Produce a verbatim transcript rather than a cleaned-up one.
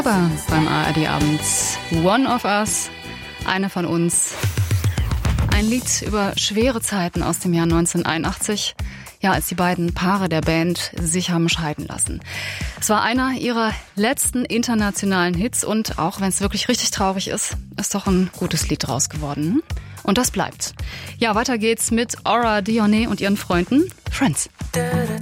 Beim A R D Abends One of Us, eine von uns. Ein Lied über schwere Zeiten aus dem Jahr neunzehnhunderteinundachtzig, ja, als die beiden Paare der Band sich haben scheiden lassen. Es war einer ihrer letzten internationalen Hits und auch wenn es wirklich richtig traurig ist, ist doch ein gutes Lied draus geworden. Und das bleibt. Ja, weiter geht's mit Aura Dione und ihren Freunden Friends.